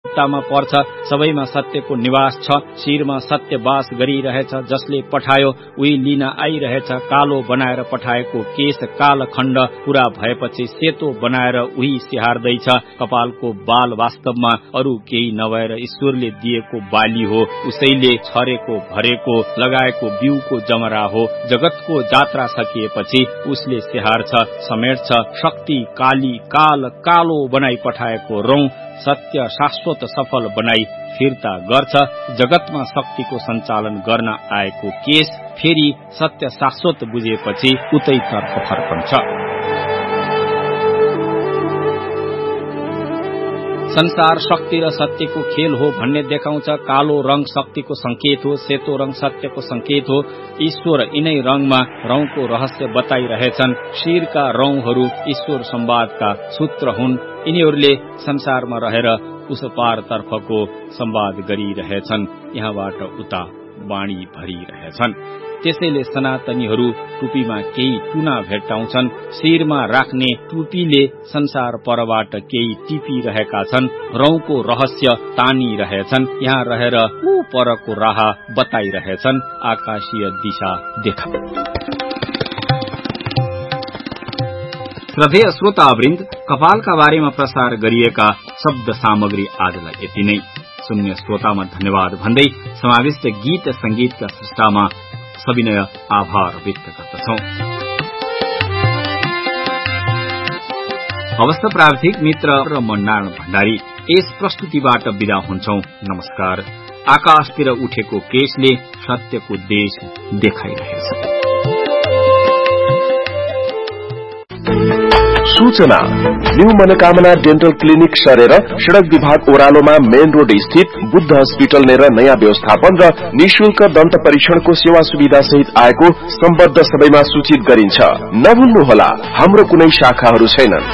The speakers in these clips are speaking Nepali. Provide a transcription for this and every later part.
मा पर्छ। सबैमा सत्यको निवास छ, शिरमा सत्य वास गरिरहेछ। जसले पठायो उही लिन आइरहेछ। कालो बनाएर पठाएको केश कालखण्ड पूरा भएपछि सेतो बनाएर उही स्याहार्दैछ। कपालको बाल वास्तवमा अरू केही नभएर ईश्वरले दिएको बाली हो। उसैले छरेको भरेको लगाएको बिउको जमरा हो। जगतको जात्रा सकिएपछि उसले स्याहार्छ, समेट्छ। शक्ति काली काल कालो बनाई पठाएको रौं सत्य शाश्वत सफल बनाई फिर्ता गर्छ। जगतमा शक्तिको सञ्चालन गर्न आएको केस फेरि सत्य शाश्वत बुझेपछि उतैतर्फ फर्कन्छ। संसार शक्ति र सत्यको खेल हो भन्ने देखाउँछ। कालो रंग शक्तिको संकेत हो, सेतो रंग सत्यको संकेत हो। ईश्वर यिनै रंगमा रौंको रहस्य बताइरहेछन्। शिरका रौंहरू ईश्वर संवादका सूत्र हुन्। यिनीहरूले संसारमा रहेर उस पार तर्फको संवाद गरिरहेछन्। यहाँबाट उता वाणी भरिरहेछन्। त्यसैले सनातनीहरू टुपीमा केही टुना भेट्टाउँछन्। शिरमा राख्ने टुपीले संसार परबाट केही टिपिरहेका छन्। रौंको रहस्य तानिरहेछन्। यहाँ रहेर ऊ परको राह बताइरहेछन्। आकाशीय दिशा देखा। श्रद्धेय श्रोतावृन्द, कपालका बारेमा प्रसार गरिएका शब्द सामग्री आजलाई यति नै। सुन्ने श्रोतामा धन्यवाद भन्दै समाविष्ट गीत संगीतका सृष्टामा सविनय आभार व्यक्त गर्दछौं। अवस्था प्राविधिक मित्र र मन्नारायण भण्डारी यस प्रस्तुतिबाट विदा हुन्छौं। नमस्कार। आकाशतिर उठेको केशले सत्यको देश देखाइरहेछ। सूचना न्यू मनोकामना डेन्टल क्लिनिक सरेर सड़क विभाग ओह्रालोमा मेन रोड स्थित बुद्ध हस्पिटल लिएर नयाँ व्यवस्थापन र निशुल्क दन्त परीक्षणको सेवा सुविधा सहित आएको सम्बद्ध सबैमा सूचित गरिन्छ। नभुल्नुहोला, हाम्रो कुनै शाखाहरू छैनन्।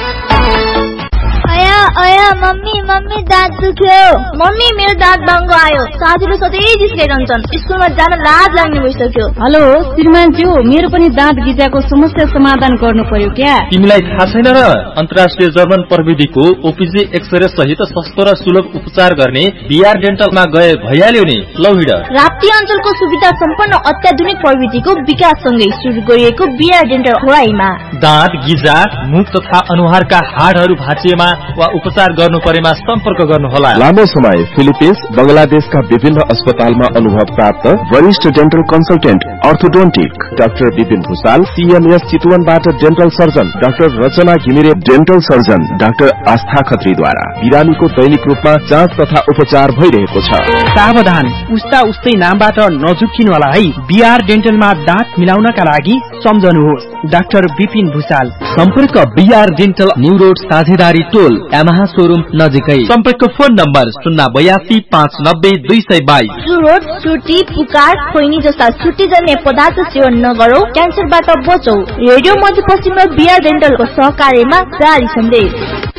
मम्मी दाँत दुख्यो। मम्मी मेरो दाँत बाङ्गो आयो। साथीले सधैँ जिस्काइरहन्छन्। स्कुलमा जान लाज लाग्ने भइसक्यो। हेलो श्रीमानज्यू, मेरो पनि दाँत गिजाको समस्या समाधान गर्नु पर्यो क्या? तिमीलाई थाहा छैन र? अन्तर्राष्ट्रिय जर्मन प्रविधिको ओपीजी एक्सरे सहित सस्तो र सुलभ उपचार गर्ने बीआर डेन्टलमा गए भइहाल्यो नि। लौ हिँड। राप्ती अञ्चलको सुविधा सम्पन्न अत्याधुनिक प्रविधिको विकाससँगै सुरु गरिएको बीआर डेन्टल खोलाइमा दाँत गिजा, मुख तथा अनुहारका हाडहरू भाँचिएमा वा उपचार गर्नु परेमा सम्पर्क गर्नुहोला। लामो समय फिलिपिन्स, बंगलादेशका विभिन्न अस्पतालमा अनुभव प्राप्त वरिष्ठ dental consultant orthodontic doctor Vipin Bhusal, CMS चितवनबाट dental surgeon doctor रचना घिमिरे, डेन्टल सर्जन डाक्टर आस्था खत्रीद्वारा बिरामीको दैनिक रूपमा जाँच तथा उपचार भइरहेको छ। सावधान, उस्ता उस्तै नामबाट नझुक्किनु होला है। बीआर डेन्टलमा दाँत मिलाउनका लागि सम्झनुहोस् डाक्टर विपिन भूषाल। सम्पर्क बीआर डेन्टल न्यू रोड साझेदारी टोल यामाहा शोरूम नजिकै। सम्पर्क फोन नम्बर 082 590 222। चुरोट, चुटी, पुकार, खैनी जस्ता छुट्टीजन्य पदार्थ सेवन नगरौ, क्यान्सरबाट बचौ। रेडियो मध्यपश्चिम र बीआर डेन्टलको सहकार्यमा जारी सन्देश।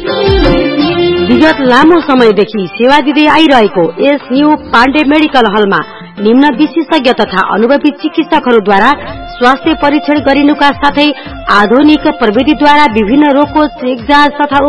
विगत लामो समयदेखि सेवा दिँदै आइरहेको एस न्यू पाण्डे मेडिकल हलमा निम्न विशेषज्ञ तथा अनुभवी चिकित्सकहरूद्वारा स्वास्थ्य परीक्षण गरिनुका साथै आधुनिक प्रविधिद्वारा विभिन्न रोगको चेक जाँच तथा